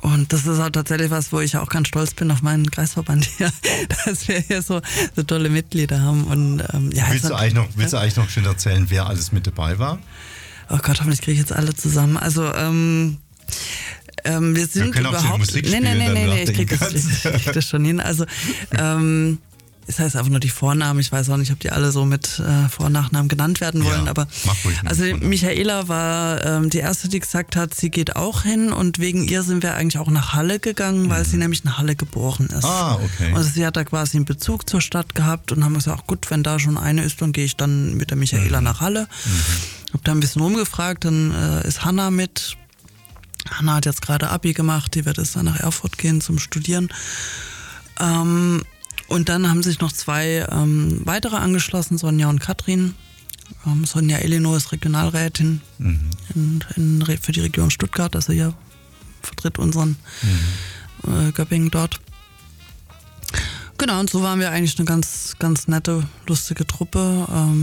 Und das ist auch tatsächlich was, wo ich auch ganz stolz bin auf meinen Kreisverband hier, dass wir hier so tolle Mitglieder haben. Und, willst du eigentlich noch schön erzählen, wer alles mit dabei war? Oh Gott, hoffentlich kriege ich jetzt alle zusammen. Also, wir sind können auch überhaupt... Musik spielen, Nee, ich krieg das schon hin. Also, es heißt einfach nur die Vornamen. Ich weiß auch nicht, ob die alle so mit Vor- und Nachnamen genannt werden wollen. Ja, aber also Michaela war die erste, die gesagt hat, sie geht auch hin. Und wegen ihr sind wir eigentlich auch nach Halle gegangen, weil sie nämlich in Halle geboren ist. Ah, okay. Also sie hat da quasi einen Bezug zur Stadt gehabt und haben gesagt, gut, wenn da schon eine ist, dann gehe ich dann mit der Michaela nach Halle. Hab da ein bisschen rumgefragt, dann ist Hanna mit. Hanna hat jetzt gerade Abi gemacht, die wird jetzt dann nach Erfurt gehen zum Studieren. Und dann haben sich noch 2 weitere angeschlossen, Sonja und Katrin. Sonja Elinor ist Regionalrätin für die Region Stuttgart, also hier vertritt unseren Göppingen dort. Genau, und so waren wir eigentlich eine ganz, ganz nette, lustige Truppe.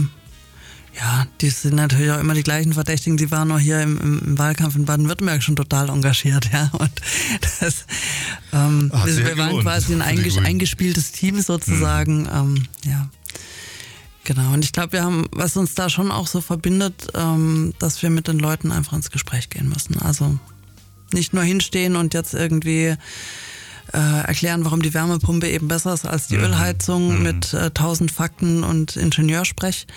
Ja, die sind natürlich auch immer die gleichen Verdächtigen, die waren auch hier im Wahlkampf in Baden-Württemberg schon total engagiert, ja. Und das, wir waren quasi ein eingespieltes Team sozusagen, ja. Genau, und ich glaube, wir haben, was uns da schon auch so verbindet, dass wir mit den Leuten einfach ins Gespräch gehen müssen. Also nicht nur hinstehen und jetzt irgendwie erklären, warum die Wärmepumpe eben besser ist als die Ölheizung mit 1000 Fakten und Ingenieursprech.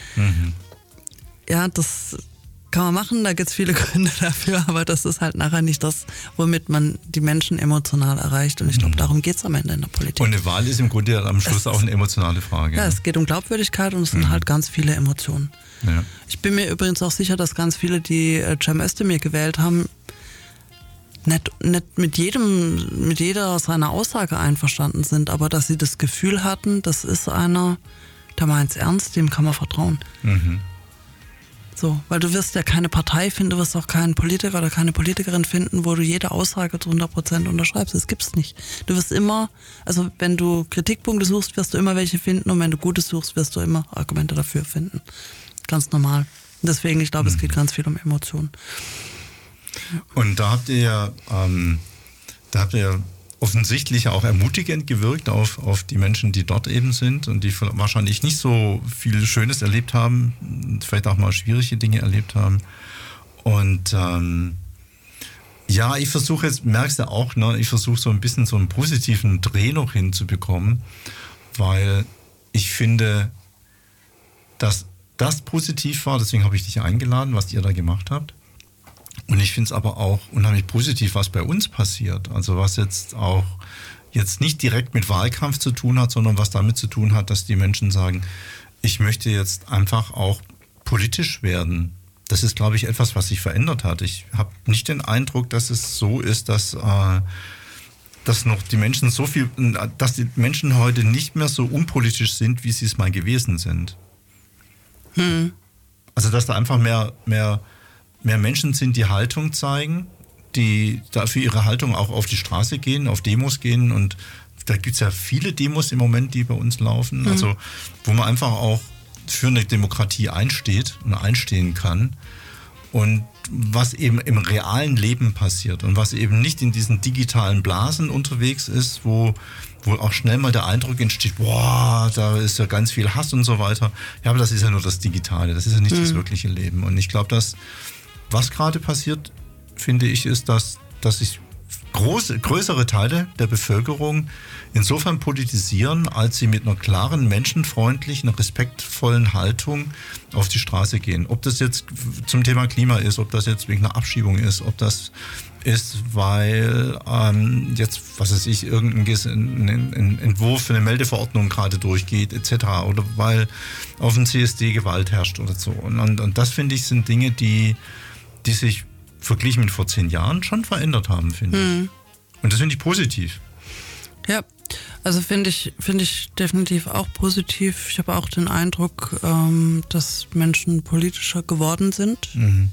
Ja, das kann man machen, da gibt es viele Gründe dafür, aber das ist halt nachher nicht das, womit man die Menschen emotional erreicht. Und ich glaube, darum geht es am Ende in der Politik. Und eine Wahl ist im Grunde am Schluss auch eine emotionale Frage. Ja, es geht um Glaubwürdigkeit und es sind halt ganz viele Emotionen. Ja. Ich bin mir übrigens auch sicher, dass ganz viele, die Cem Özdemir gewählt haben, nicht mit jeder seiner Aussage einverstanden sind, aber dass sie das Gefühl hatten, das ist einer, der meint's ernst, dem kann man vertrauen. So, weil du wirst ja keine Partei finden, du wirst auch keinen Politiker oder keine Politikerin finden, wo du jede Aussage zu 100% unterschreibst. Das gibt's nicht. Du wirst immer, also wenn du Kritikpunkte suchst, wirst du immer welche finden und wenn du Gutes suchst, wirst du immer Argumente dafür finden. Ganz normal. Deswegen, ich glaube, es geht ganz viel um Emotionen. Und da habt ihr ja offensichtlich auch ermutigend gewirkt auf die Menschen, die dort eben sind und die wahrscheinlich nicht so viel Schönes erlebt haben, vielleicht auch mal schwierige Dinge erlebt haben. Und ja, ich versuche jetzt, merkst du auch, ne, ich versuche so ein bisschen so einen positiven Dreh noch hinzubekommen, weil ich finde, dass das positiv war, deswegen habe ich dich eingeladen, was ihr da gemacht habt. Und ich finde es aber auch unheimlich positiv, was bei uns passiert. Also was jetzt nicht direkt mit Wahlkampf zu tun hat, sondern was damit zu tun hat, dass die Menschen sagen, ich möchte jetzt einfach auch politisch werden. Das ist, glaube ich, etwas, was sich verändert hat. Ich habe nicht den Eindruck, dass es so ist, dass die Menschen heute nicht mehr so unpolitisch sind, wie sie es mal gewesen sind. Also dass da einfach mehr Menschen sind, die Haltung zeigen, die dafür ihre Haltung auch auf die Straße gehen, auf Demos gehen. Und da gibt es ja viele Demos im Moment, die bei uns laufen, also wo man einfach auch für eine Demokratie einsteht und einstehen kann. Und was eben im realen Leben passiert und was eben nicht in diesen digitalen Blasen unterwegs ist, wo auch schnell mal der Eindruck entsteht, boah, da ist ja ganz viel Hass und so weiter. Ja, aber das ist ja nur das Digitale, das ist ja nicht das wirkliche Leben. Und ich glaube, dass was gerade passiert, finde ich, ist, dass sich größere Teile der Bevölkerung insofern politisieren, als sie mit einer klaren, menschenfreundlichen, respektvollen Haltung auf die Straße gehen. Ob das jetzt zum Thema Klima ist, ob das jetzt wegen einer Abschiebung ist, ob das ist, weil jetzt, was weiß ich, irgendein Entwurf für eine Meldeverordnung gerade durchgeht, etc. Oder weil auf dem CSD Gewalt herrscht oder so. Und das, finde ich, sind Dinge, die sich verglichen mit vor 10 Jahren schon verändert haben, finde ich. Und das finde ich positiv. Ja, also finde ich definitiv auch positiv. Ich habe auch den Eindruck, dass Menschen politischer geworden sind.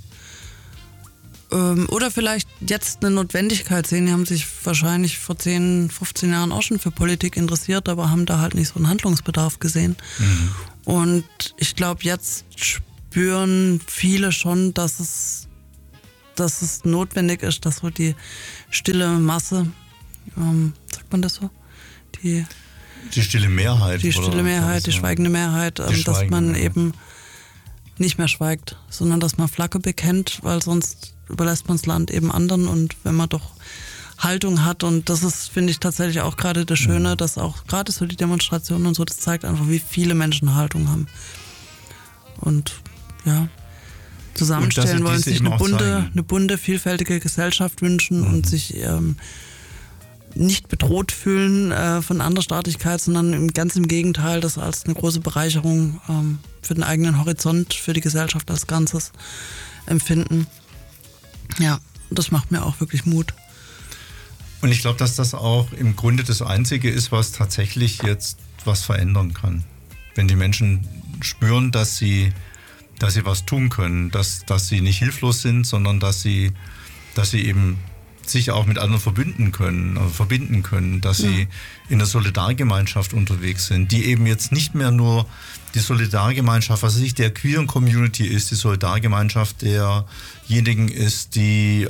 Oder vielleicht jetzt eine Notwendigkeit sehen. Die haben sich wahrscheinlich vor 10, 15 Jahren auch schon für Politik interessiert, aber haben da halt nicht so einen Handlungsbedarf gesehen. Und ich glaube, jetzt spüren viele schon, dass es dass es notwendig ist, dass so die stille Masse, sagt man das so? Die stille Mehrheit. Die stille Mehrheit, die schweigende Mehrheit, dass man eben nicht mehr schweigt, sondern dass man Flagge bekennt, weil sonst überlässt man das Land eben anderen. Und wenn man doch Haltung hat, und das ist, finde ich, tatsächlich auch gerade das Schöne, dass auch gerade so die Demonstrationen und so, das zeigt einfach, wie viele Menschen Haltung haben. Und ja, zusammenstellen wollen, sich eine bunte, vielfältige Gesellschaft wünschen und sich nicht bedroht fühlen von Andersstaatlichkeit, sondern ganz im Gegenteil, das als eine große Bereicherung für den eigenen Horizont, für die Gesellschaft als Ganzes empfinden. Ja, das macht mir auch wirklich Mut. Und ich glaube, dass das auch im Grunde das Einzige ist, was tatsächlich jetzt was verändern kann. Wenn die Menschen spüren, dass sie was tun können, dass sie nicht hilflos sind, sondern dass sie eben sich auch mit anderen verbinden können, dass sie in der Solidargemeinschaft unterwegs sind, die eben jetzt nicht mehr nur die Solidargemeinschaft, was weiß ich, der queeren Community ist, die Solidargemeinschaft derjenigen ist, die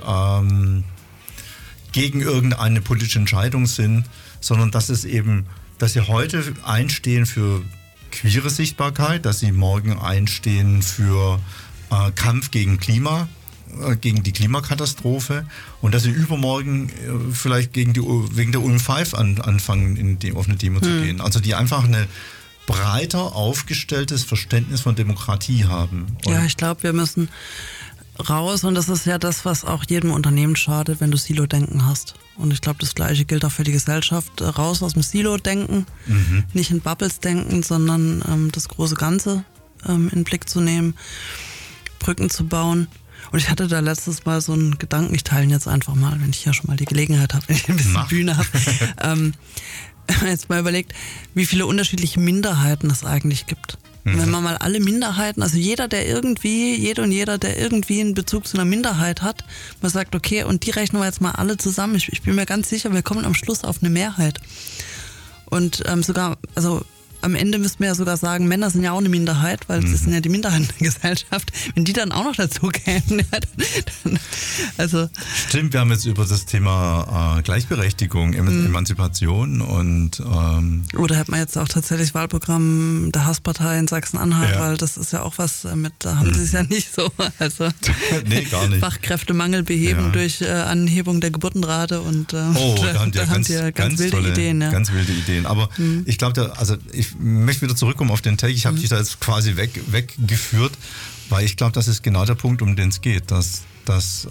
gegen irgendeine politische Entscheidung sind, sondern dass sie heute einstehen für queere Sichtbarkeit, dass sie morgen einstehen für Kampf gegen gegen die Klimakatastrophe und dass sie übermorgen vielleicht wegen der Ulm 5 anfangen, auf eine Demo zu gehen. Also die einfach ein breiter aufgestelltes Verständnis von Demokratie haben. Ja, ich glaube, wir müssen raus, und das ist ja das, was auch jedem Unternehmen schadet, wenn du Silo-Denken hast. Und ich glaube, das Gleiche gilt auch für die Gesellschaft. Raus aus dem Silo-Denken, nicht in Bubbles denken, sondern das große Ganze in den Blick zu nehmen, Brücken zu bauen. Und ich hatte da letztes Mal so einen Gedanken, ich teile ihn jetzt einfach mal, wenn ich ja schon mal die Gelegenheit habe, wenn ich ein bisschen Bühne habe. Jetzt mal überlegt, wie viele unterschiedliche Minderheiten es eigentlich gibt. Und wenn man mal alle Minderheiten, also jeder, der irgendwie einen Bezug zu einer Minderheit hat, man sagt, okay, und die rechnen wir jetzt mal alle zusammen. Ich bin mir ganz sicher, wir kommen am Schluss auf eine Mehrheit. Und sogar, also am Ende müssten wir ja sogar sagen, Männer sind ja auch eine Minderheit, weil das sind ja die Minderheiten der Gesellschaft. Wenn die dann auch noch dazu kämen, dann also. Stimmt, wir haben jetzt über das Thema Gleichberechtigung, Emanzipation und oder hat man jetzt auch tatsächlich das Wahlprogramm der Hasspartei in Sachsen-Anhalt, weil das ist ja auch was da haben sie es ja nicht so. Also nee, gar nicht. Fachkräftemangel beheben durch Anhebung der Geburtenrate und da haben die ja ganz wilde tolle Ideen. Ja. Ganz wilde Ideen. Aber ich glaube, ich möchte wieder zurückkommen auf den Take. Ich habe dich da jetzt quasi weggeführt, weil ich glaube, das ist genau der Punkt, um den es geht, dass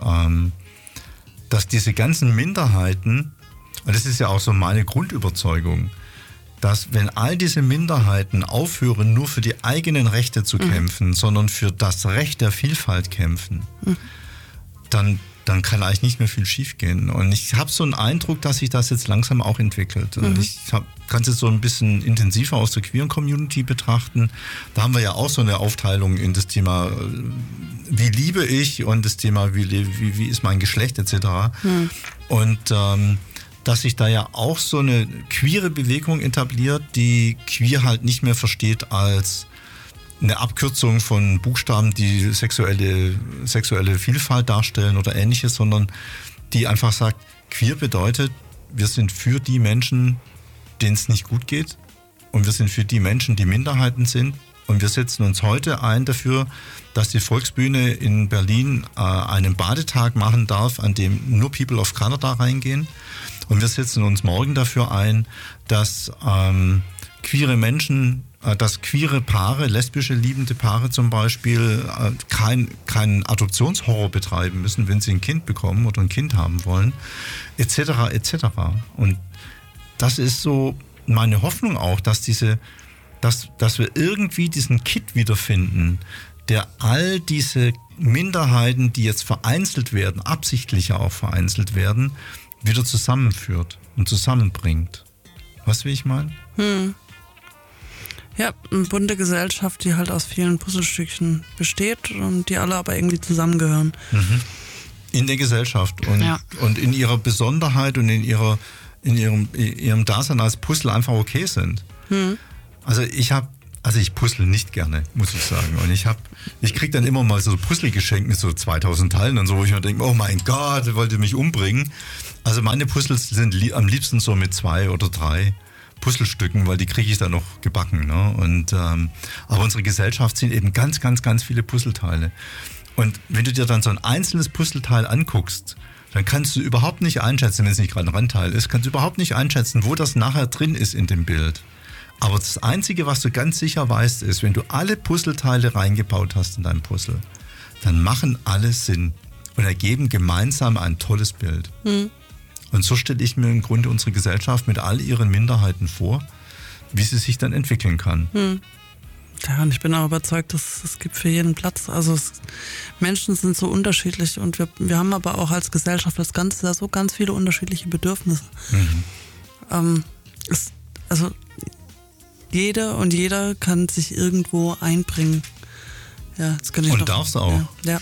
diese ganzen Minderheiten, und das ist ja auch so meine Grundüberzeugung, dass wenn all diese Minderheiten aufhören, nur für die eigenen Rechte zu kämpfen, sondern für das Recht der Vielfalt kämpfen, dann kann eigentlich nicht mehr viel schiefgehen. Und ich habe so einen Eindruck, dass sich das jetzt langsam auch entwickelt. Ich kann es jetzt so ein bisschen intensiver aus der queeren Community betrachten. Da haben wir ja auch so eine Aufteilung in das Thema, wie liebe ich, und das Thema, wie ist mein Geschlecht etc. Und dass sich da ja auch so eine queere Bewegung etabliert, die queer halt nicht mehr versteht als eine Abkürzung von Buchstaben, die sexuelle Vielfalt darstellen oder ähnliches, sondern die einfach sagt, queer bedeutet, wir sind für die Menschen, denen es nicht gut geht, und wir sind für die Menschen, die Minderheiten sind, und wir setzen uns heute ein dafür, dass die Volksbühne in Berlin einen Badetag machen darf, an dem nur People of Color da reingehen, und wir setzen uns morgen dafür ein, dass dass queere Paare, lesbische liebende Paare zum Beispiel, keinen Adoptionshorror betreiben müssen, wenn sie ein Kind bekommen oder ein Kind haben wollen, etc. etc. Und das ist so meine Hoffnung auch, dass wir irgendwie diesen Kit wiederfinden, der all diese Minderheiten, die jetzt vereinzelt werden, absichtlich auch vereinzelt werden, wieder zusammenführt und zusammenbringt. Weißt du, wie ich meine? Ja, eine bunte Gesellschaft, die halt aus vielen Puzzlestückchen besteht und die alle aber irgendwie zusammengehören. In der Gesellschaft und in ihrer Besonderheit und in ihrem Dasein als Puzzle einfach okay sind. Also ich habe Also ich puzzle nicht gerne, muss ich sagen. Und ich kriege dann immer mal so Puzzle-Geschenke mit so 2000 Teilen und so, wo ich mir denke, oh mein Gott, der wollte mich umbringen. Also meine Puzzles sind am liebsten so mit 2 oder 3 Puzzlestücken, weil die kriege ich dann noch gebacken. Ne? Und, aber unsere Gesellschaft sind eben ganz, ganz, ganz viele Puzzleteile. Und wenn du dir dann so ein einzelnes Puzzleteil anguckst, dann kannst du überhaupt nicht einschätzen, wenn es nicht gerade ein Randteil ist, kannst du überhaupt nicht einschätzen, wo das nachher drin ist in dem Bild. Aber das Einzige, was du ganz sicher weißt, ist, wenn du alle Puzzleteile reingebaut hast in dein Puzzle, dann machen alle Sinn und ergeben gemeinsam ein tolles Bild. Und so stelle ich mir im Grunde unsere Gesellschaft mit all ihren Minderheiten vor, wie sie sich dann entwickeln kann. Ja, und ich bin auch überzeugt, dass es gibt für jeden Platz. Also Menschen sind so unterschiedlich und wir haben aber auch als Gesellschaft das Ganze so ganz viele unterschiedliche Bedürfnisse. Also jede und jeder kann sich irgendwo einbringen. Ja, jetzt kann ich und darf's auch. Ja.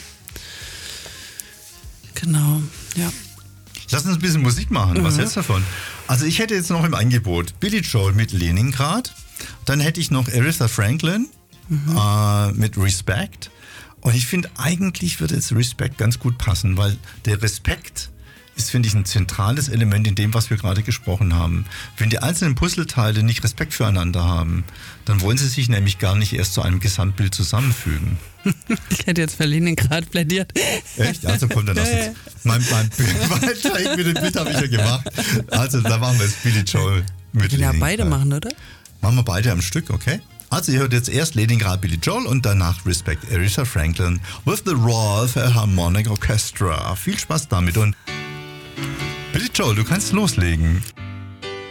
Genau, ja. Lass uns ein bisschen Musik machen. Was hältst du davon? Also ich hätte jetzt noch im Angebot Billy Joel mit Leningrad. Dann hätte ich noch Aretha Franklin mit Respect. Und ich finde, eigentlich würde jetzt Respect ganz gut passen, weil der Respekt ist, finde ich, ein zentrales Element in dem, was wir gerade gesprochen haben. Wenn die einzelnen Puzzleteile nicht Respekt füreinander haben, dann wollen sie sich nämlich gar nicht erst zu einem Gesamtbild zusammenfügen. Ich hätte jetzt für Leningrad plädiert. Echt? Also kommt dann das jetzt. Mein Take mit dem Bild habe ich ja gemacht. Also da machen wir jetzt Billy Joel mit Leningrad. Ja, beide machen, oder? Machen wir beide am Stück, okay? Also ihr hört jetzt erst Leningrad Billy Joel und danach Respect Aretha Franklin with the Royal Philharmonic Orchestra. Viel Spaß damit und Billy Joel, du kannst loslegen.